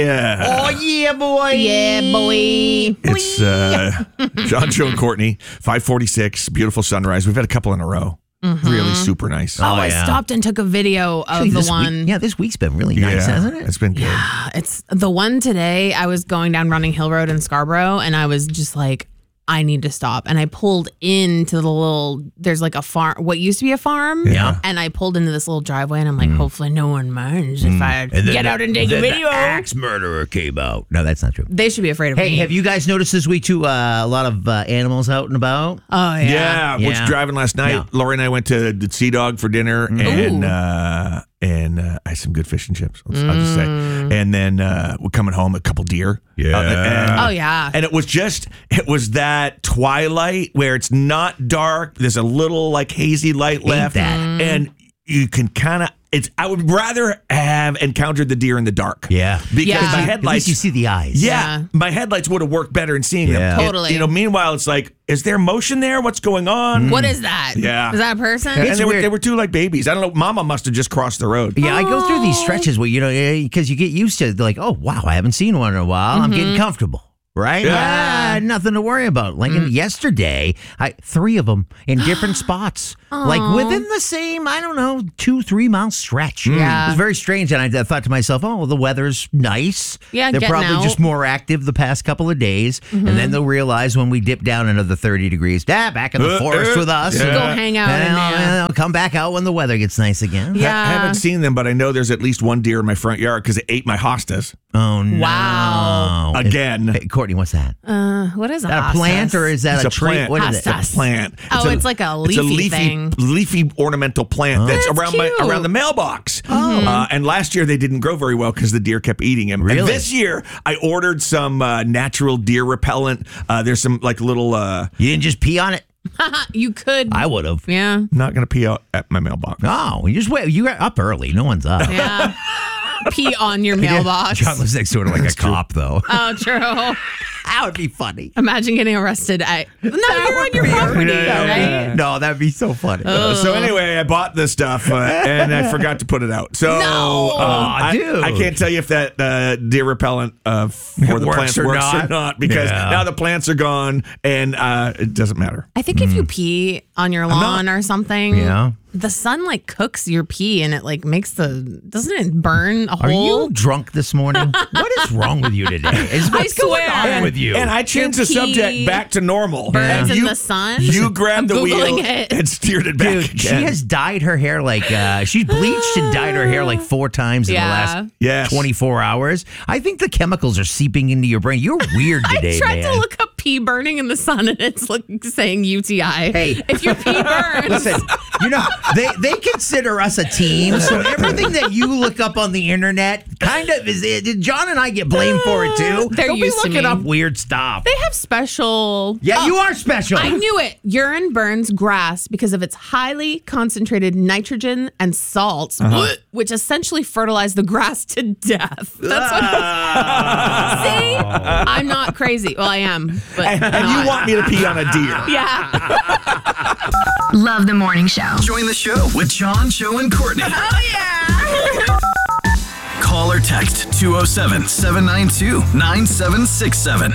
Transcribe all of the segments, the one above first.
Yeah. Oh, yeah, boy. Yeah, boy. It's John, Joe, and Courtney, 546, beautiful sunrise. We've had a couple in a row. Really super nice. I stopped and took a video of the one. This week's been really nice, hasn't it? It's been good. It's the one today. I was going down Running Hill Road in Scarborough, and I was just like, I need to stop. And I pulled into there's like a farm, what used to be a farm. Yeah. And I pulled into this little driveway, and I'm like, hopefully no one minds if I get out and take a video. The axe murderer came out. No, that's not true. They should be afraid of me. Hey, have you guys noticed this week too? A lot of animals out and about. Oh, yeah. Yeah, was driving last night. Yeah. Lori and I went to the Sea Dog for dinner, and I had some good fish and chips. I'll just say. And then we're coming home, a couple deer. Yeah. Oh, yeah. And it was that twilight where it's not dark. There's a little like hazy light left, and you can kind of. I would rather have encountered the deer in the dark. Yeah. Because my At least headlights. you see the eyes. Yeah, my headlights would have worked better in seeing them. Totally. Meanwhile, it's like, is there motion there? What's going on? What is that? Yeah. Is that a person? And they were two like babies. I don't know. Mama must have just crossed the road. Yeah, I go through these stretches where, because you get used to it. Like, oh, wow, I haven't seen one in a while. I'm getting comfortable. Right? Yeah. Nothing to worry about. Like yesterday, 3 of them in different spots. Like within the same, 2-3 mile stretch. Yeah. It was very strange. And I thought to myself, oh, well, the weather's nice. Yeah, They're getting probably out. just more active the past couple of days. And then they'll realize when we dip down another 30 degrees, back in the forest with us. Yeah. Go hang out in there. And they'll come back out when the weather gets nice again. Yeah. I haven't seen them, but I know there's at least one deer in my front yard because it ate my hostas. Oh, no. Wow. Again. Hey, Courtney, what's that? What is Is that a plant or is that It's a a tree? plant. What is it? Hostas. It's a plant. It's like a leafy thing. leafy ornamental plant that's That's around cute. around the mailbox. And last year they didn't grow very well because the deer kept eating them. Really? And this year I ordered some natural deer repellent. There's some like little. You didn't just pee on it? You could. I would have. Yeah. Not going to pee out at my mailbox. Oh, you just wait. You got up early. No one's up. Yeah. Pee on your mailbox. John lives next door to like a cop, though. Oh, true. That would be funny. Imagine getting arrested at. No, you're on your property, right? No, that'd be so funny. So anyway, I bought this stuff and I forgot to put it out. So dude. I can't tell you if that deer repellent for the Works plants or works not. or not because Yeah. now the plants are gone and it doesn't matter. I think if you pee on your lawn or something, Yeah. the sun like cooks your pee and it like makes doesn't it burn a Are hole? you drunk this morning? What is wrong with you today? What's going swear. on with you? And I changed the pee subject back to normal. burns And in the sun? You grabbed I'm the wheel Googling it. and steered it back Dude, again. she has dyed her hair like she's bleached and dyed her hair like 4 times in the last Yes. 24 hours. I think the chemicals are seeping into your brain. You're weird today, I tried man. to look up pee burning in the sun and it's saying UTI. Hey. If your pee burns. Listen, they consider us a team, so everything that you look up on the internet kind of is it. John and I get blamed for it too. They're Don't used be to looking me. up weird stuff. They have special. Yeah, you are special. I knew it. Urine burns grass because of its highly concentrated nitrogen and salts, which essentially fertilize the grass to death. That's what See? I'm not crazy. Well, I am. But and you want me to pee on a deer. Yeah. Love the morning show. Join the show with John, Joe, and Courtney. Oh, yeah. Call or text 207-792-9767.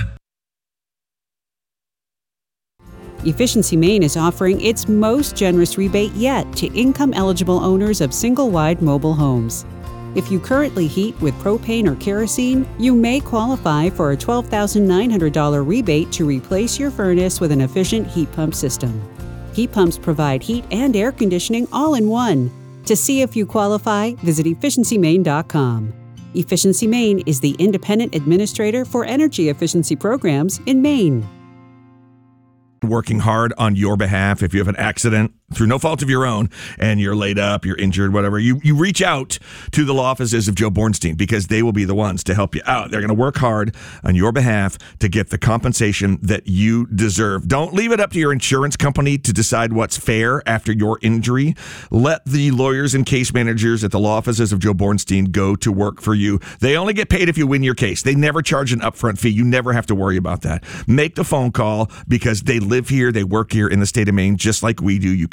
Efficiency Maine is offering its most generous rebate yet to income-eligible owners of single-wide mobile homes. If you currently heat with propane or kerosene, you may qualify for a $12,900 rebate to replace your furnace with an efficient heat pump system. Heat pumps provide heat and air conditioning all in one. To see if you qualify, visit efficiencymaine.com. Efficiency Maine is the independent administrator for energy efficiency programs in Maine. Working hard on your behalf. If you have an accident through no fault of your own and you're laid up, you're injured, whatever, you reach out to the law offices of Joe Bornstein because they will be the ones to help you out. They're going to work hard on your behalf to get the compensation that you deserve. Don't leave it up to your insurance company to decide what's fair after your injury. Let the lawyers and case managers at the law offices of Joe Bornstein go to work for you. They only get paid if you win your case. They never charge an upfront fee. You never have to worry about that. Make the phone call because they live here, they work here in the state of Maine just like we do. You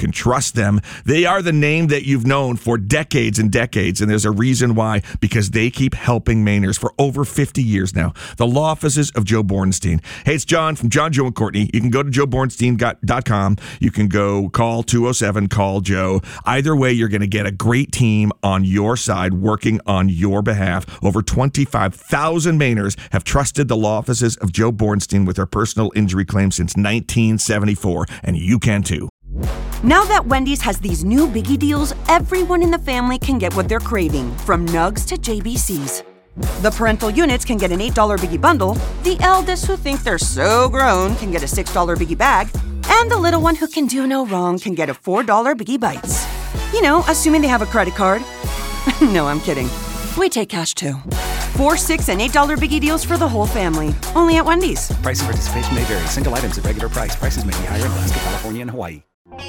can trust them. They are the name that you've known for decades and decades, and there's a reason why, because they keep helping Mainers for over 50 years now. The law offices of Joe Bornstein. Hey, it's John from John, Joe, and Courtney. You can go to joebornstein.com. You can go call 207-CALL-JOE. Either way, you're going to get a great team on your side working on your behalf. Over 25,000 Mainers have trusted the law offices of Joe Bornstein with their personal injury claims since 1974, and you can too. Now that Wendy's has these new Biggie deals, everyone in the family can get what they're craving, from Nugs to JBCs. The parental units can get an $8 Biggie bundle, the eldest who think they're so grown can get a $6 Biggie bag, and the little one who can do no wrong can get a $4 Biggie Bites. You know, assuming they have a credit card. No, I'm kidding. We take cash too. $4, $6, and $8 Biggie deals for the whole family. Only at Wendy's. Price and participation may vary. Single items at regular price. Prices may be higher in Alaska, California, and Hawaii.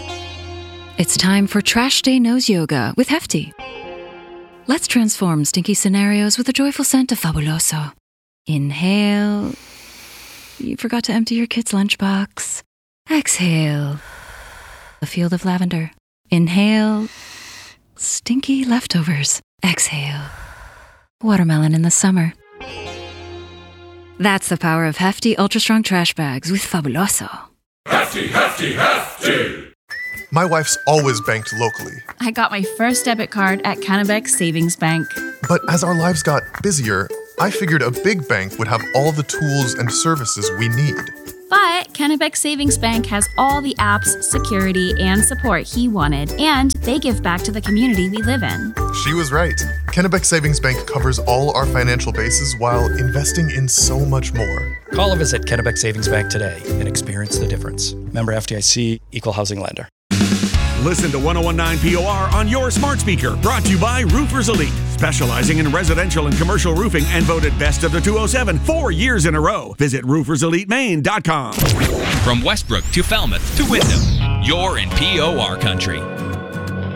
It's time for Trash Day Nose Yoga with Hefty. Let's transform stinky scenarios with a joyful scent of Fabuloso. Inhale. You forgot to empty your kid's lunchbox. Exhale. A field of lavender. Inhale. Stinky leftovers. Exhale. Watermelon in the summer. That's the power of Hefty Ultra Strong Trash Bags with Fabuloso. Hefty, hefty, hefty! My wife's always banked locally. I got my first debit card at Kennebec Savings Bank. But as our lives got busier, I figured a big bank would have all the tools and services we need. But Kennebec Savings Bank has all the apps, security, and support he wanted, and they give back to the community we live in. She was right. Kennebec Savings Bank covers all our financial bases while investing in so much more. Call or visit Kennebec Savings Bank today and experience the difference. Member FDIC, Equal Housing Lender. Listen to 101.9 POR on your smart speaker. Brought to you by Roofers Elite, specializing in residential and commercial roofing and voted best of the 207 4 years in a row. Visit rooferselitemaine.com. From Westbrook to Falmouth to Wyndham, you're in POR country.